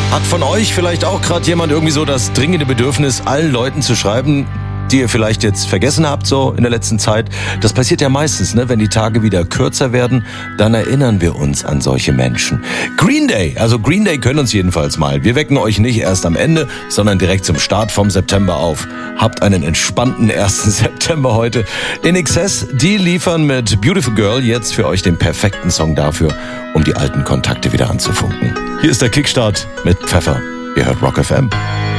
Hat von euch vielleicht auch gerade jemand irgendwie so das dringende Bedürfnis, allen Leuten zu schreiben, die ihr vielleicht jetzt vergessen habt, so in der letzten Zeit? Das passiert ja meistens, ne? Wenn die Tage wieder kürzer werden, dann erinnern wir uns an solche Menschen. Green Day können uns jedenfalls mal. Wir wecken euch nicht erst am Ende, sondern direkt zum Start vom September auf. Habt einen entspannten 1. September heute. In Excess, die liefern mit Beautiful Girl jetzt für euch den perfekten Song dafür, um die alten Kontakte wieder anzufunken. Hier ist der Kickstart mit Pfeffer. Ihr hört Rock FM.